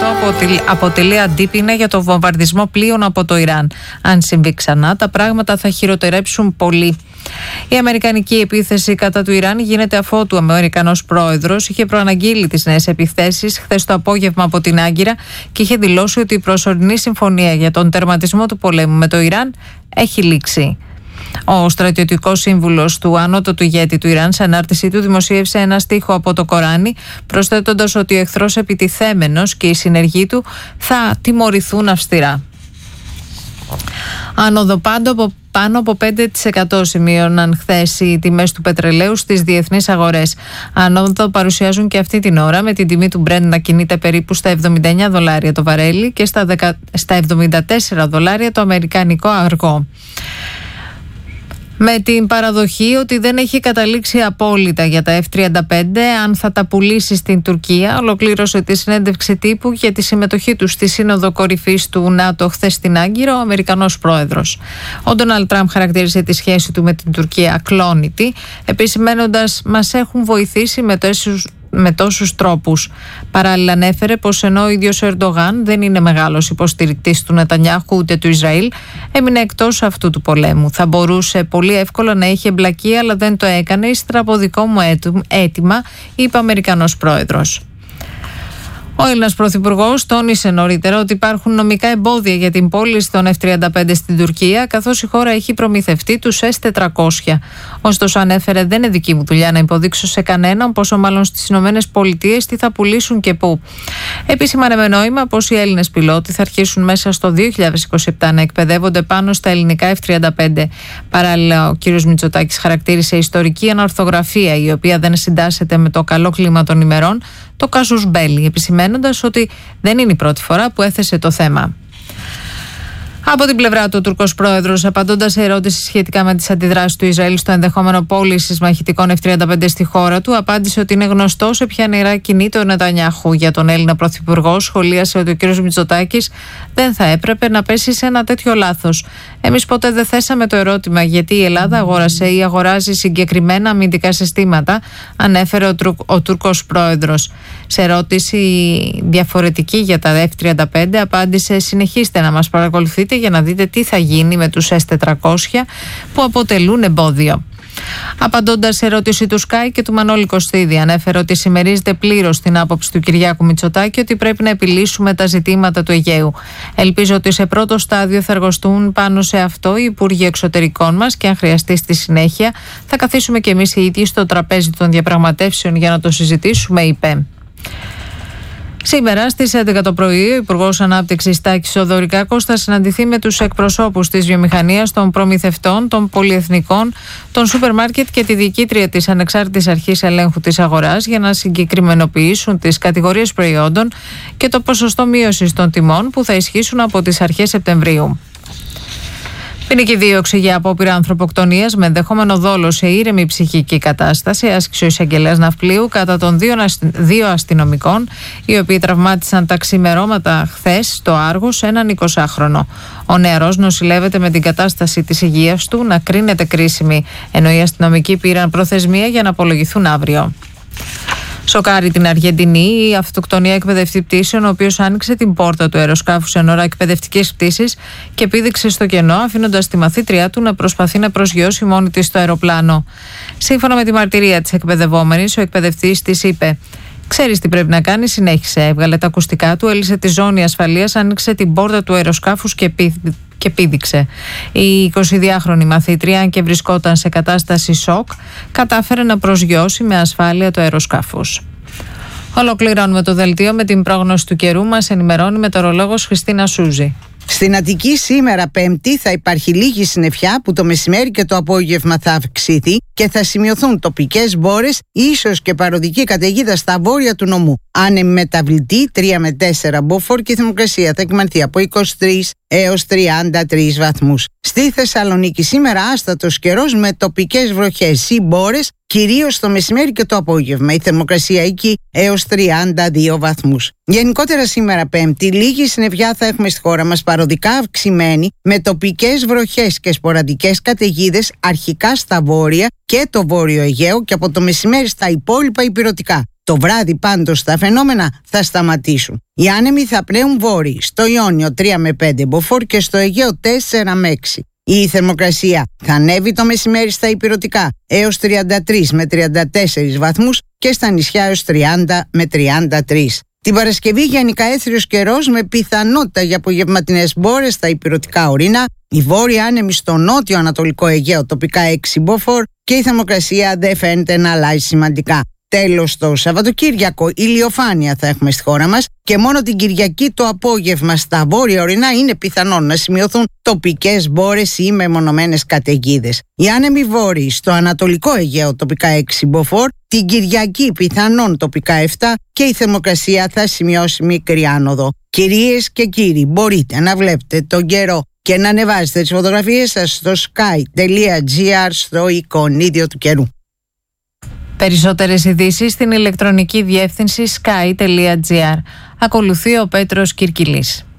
αποτελεί αντίπεινα για το βομβαρδισμό πλοίων από το Ιράν. Αν συμβεί ξανά, τα πράγματα θα χειροτερέψουν πολύ. Η αμερικανική επίθεση κατά του Ιράν γίνεται αφότου ο Αμερικανός πρόεδρος είχε προαναγγείλει τις νέες επιθέσεις χθες το απόγευμα από την Άγκυρα και είχε δηλώσει ότι η προσωρινή συμφωνία για τον τερματισμό του πολέμου με το Ιράν έχει λήξει. Ο στρατιωτικός σύμβουλος του ανώτατου ηγέτη του Ιράν σε ανάρτησή του δημοσίευσε ένα στίχο από το Κοράνι, προσθέτοντας ότι ο εχθρός επιτιθέμενος και οι συνεργοί του θα τιμωρηθούν αυστηρά. Άνοδο πάνω από 5% σημείωναν χθες οι τιμές του πετρελαίου στις διεθνείς αγορές. Άνοδο παρουσιάζουν και αυτή την ώρα, με την τιμή του Brent να κινείται περίπου στα $79 το βαρέλι και στα $74 το αμερικανικό αργό. Με την παραδοχή ότι δεν έχει καταλήξει απόλυτα για τα F-35 αν θα τα πουλήσει στην Τουρκία, ολοκλήρωσε τη συνέντευξη τύπου για τη συμμετοχή του στη Σύνοδο Κορυφής του ΝΑΤΟ χθες στην Άγκυρα ο Αμερικανός πρόεδρος. Ο Ντόναλντ Τραμπ χαρακτήρισε τη σχέση του με την Τουρκία ακλόνητη, επισημαίνοντας «μας έχουν βοηθήσει με τόσους τρόπους». Παράλληλα ανέφερε πως ενώ ο ίδιος ο Ερντογάν δεν είναι μεγάλος υποστηρικτής του Νετανιάχου ούτε του Ισραήλ, έμεινε εκτός αυτού του πολέμου. Θα μπορούσε πολύ εύκολα να είχε εμπλακεί, αλλά δεν το έκανε ύστερα από δικό μου αίτημα, είπε ο Αμερικανός πρόεδρος. Ο Έλληνας Πρωθυπουργός τόνισε νωρίτερα ότι υπάρχουν νομικά εμπόδια για την πώληση των F-35 στην Τουρκία, καθώς η χώρα έχει προμηθευτεί τους S-400. Ωστόσο, ανέφερε δεν είναι δική μου δουλειά να υποδείξω σε κανέναν, πόσο μάλλον στις ΗΠΑ, τι θα πουλήσουν και πού. Επισήμανε με νόημα πως οι Έλληνες πιλότοι θα αρχίσουν μέσα στο 2027 να εκπαιδεύονται πάνω στα ελληνικά F-35. Παράλληλα, ο κ. Μητσοτάκης χαρακτήρισε ιστορική ανορθογραφία, η οποία δεν συντάσσεται με το καλό κλίμα των ημερών, το casus belli, επισημένοντας ότι δεν είναι η πρώτη φορά που έθεσε το θέμα. Από την πλευρά του, ο Τούρκος πρόεδρος, απαντώντας σε ερώτηση σχετικά με τις αντιδράσεις του Ισραήλ στο ενδεχόμενο πώλησης μαχητικών F-35 στη χώρα του, απάντησε ότι είναι γνωστό σε ποια νερά κινείται ο Νετανιάχου. Για τον Έλληνα πρωθυπουργό, σχολίασε ότι ο κ. Μητσοτάκης δεν θα έπρεπε να πέσει σε ένα τέτοιο λάθος. Εμείς ποτέ δεν θέσαμε το ερώτημα γιατί η Ελλάδα αγόρασε ή αγοράζει συγκεκριμένα αμυντικά συστήματα, ανέφερε ο Τούρκος πρόεδρος. Σε ερώτηση διαφορετική για τα F-35, απάντησε: συνεχίστε να μας παρακολουθείτε για να δείτε τι θα γίνει με τους S-400 που αποτελούν εμπόδιο. Απαντώντας σε ερώτηση του Sky και του Μανώλη Κωστίδη, ανέφερε ότι συμμερίζεται πλήρως την άποψη του Κυριάκου Μητσοτάκη ότι πρέπει να επιλύσουμε τα ζητήματα του Αιγαίου. Ελπίζω ότι σε πρώτο στάδιο θα εργαστούν πάνω σε αυτό οι Υπουργοί Εξωτερικών μας και αν χρειαστεί στη συνέχεια θα καθίσουμε και εμείς οι ίδιοι στο τραπέζι των διαπραγματεύσεων για να το συζητήσουμε, είπε. Σήμερα στις 11 το πρωί, ο Υπουργός Ανάπτυξης Τάκης Οδωρικάκος θα συναντηθεί με τους εκπροσώπους της βιομηχανίας, των προμηθευτών, των πολυεθνικών, των σούπερ μάρκετ και τη διοικήτρια της Ανεξάρτητης Αρχής Ελέγχου της Αγοράς για να συγκεκριμενοποιήσουν τις κατηγορίες προϊόντων και το ποσοστό μείωσης των τιμών που θα ισχύσουν από τις αρχές Σεπτεμβρίου. Ποινική δίωξη για απόπειρα ανθρωποκτονίας με ενδεχόμενο δόλο σε ήρεμη ψυχική κατάσταση άσκησε ο εισαγγελέας Ναυπλίου κατά των δύο αστυνομικών, οι οποίοι τραυμάτισαν τα ξημερώματα χθες στο Άργος έναν 20χρονο. Ο νεαρός νοσηλεύεται με την κατάσταση της υγείας του να κρίνεται κρίσιμη, ενώ οι αστυνομικοί πήραν προθεσμία για να απολογηθούν αύριο. Σοκάρει την Αργεντινή η αυτοκτονία εκπαιδευτή πτήσεων, ο οποίος άνοιξε την πόρτα του αεροσκάφους εν ώρα εκπαιδευτικής πτήσης και πήδηξε στο κενό, αφήνοντας τη μαθήτριά του να προσπαθεί να προσγειώσει μόνη της το αεροπλάνο. Σύμφωνα με τη μαρτυρία της εκπαιδευόμενης, ο εκπαιδευτής της είπε: «Ξέρεις τι πρέπει να κάνεις», συνέχισε. Έβγαλε τα ακουστικά του, έλυσε τη ζώνη ασφαλείας, άνοιξε την πόρτα του αεροσκάφους και πήδηξε. Η 22χρονη μαθήτρια, αν και βρισκόταν σε κατάσταση σοκ, κατάφερε να προσγειώσει με ασφάλεια το αεροσκάφος. Ολοκληρώνουμε το δελτίο με την πρόγνωση του καιρού. Μας ενημερώνει μετεωρολόγος Χριστίνα Σούζη. Στην Αττική σήμερα Πέμπτη θα υπάρχει λίγη συννεφιά που το μεσημέρι και το απόγευμα θα αυξηθεί και θα σημειωθούν τοπικές μπόρες, ίσως και παροδική καταιγίδα στα βόρεια του νομού. Άνεμη μεταβλητή 3 με 4 μποφόρ και η θερμοκρασία θα εκμανθεί από 23 έως 33 βαθμούς. Στη Θεσσαλονίκη σήμερα άστατος καιρός με τοπικές βροχές ή μπόρες, κυρίως το μεσημέρι και το απόγευμα. Η θερμοκρασία εκεί έως 32 βαθμούς. Γενικότερα σήμερα Πέμπτη λίγη συννεφιά θα έχουμε στη χώρα μας, παροδικά αυξημένη, με τοπικές βροχές και σποραδικές καταιγίδες αρχικά στα βόρεια και το βόρειο Αιγαίο και από το μεσημέρι στα υπόλοιπα ηπειρωτικά. Το βράδυ πάντως τα φαινόμενα θα σταματήσουν. Οι άνεμοι θα πλέουν βόρειοι, στο Ιόνιο 3 με 5 μποφόρ και στο Αιγαίο 4 με 6. Η θερμοκρασία θα ανέβει το μεσημέρι στα ηπειρωτικά έως 33 με 34 βαθμούς και στα νησιά έως 30 με 33. Την Παρασκευή γενικά έθριος καιρός με πιθανότητα για απογευματινές μπόρες στα ηπειρωτικά ορεινά, η βόρεια άνεμη στο νότιο ανατολικό Αιγαίο τοπικά 6 μποφόρ και η θερμοκρασία δεν φαίνεται να αλλάζει σημαντικά. Τέλος, το Σαββατοκύριακο ηλιοφάνεια θα έχουμε στη χώρα μας και μόνο την Κυριακή το απόγευμα στα βόρεια ορεινά είναι πιθανόν να σημειωθούν τοπικές μπόρες ή μεμονωμένες καταιγίδες. Οι άνεμοι βόρειοι στο ανατολικό Αιγαίο τοπικά 6 μποφόρ, την Κυριακή πιθανόν τοπικά 7 και η θερμοκρασία θα σημειώσει μικρή άνοδο. Κυρίες και κύριοι, μπορείτε να βλέπετε τον καιρό και να ανεβάζετε τις φωτογραφίες σας στο sky.gr στο εικονίδιο του καιρού. Περισσότερες ειδήσεις στην ηλεκτρονική διεύθυνση sky.gr. Ακολουθεί ο Πέτρος Κυρκυλής.